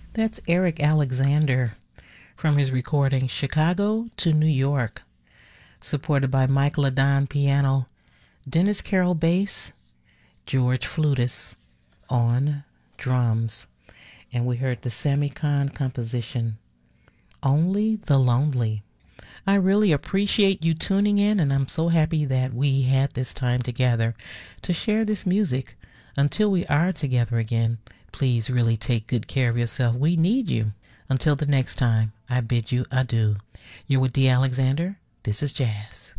That's Eric Alexander from his recording Chicago to New York, supported by Mike Ladon piano, Dennis Carroll bass, George Flutis on drums. And we heard the Sammy Kahn composition, Only the Lonely. I really appreciate you tuning in, and I'm so happy that we had this time together to share this music. Until we are together again, please really take good care of yourself. We need you. Until the next time, I bid you adieu. You're with D. Alexander. This is Jazz.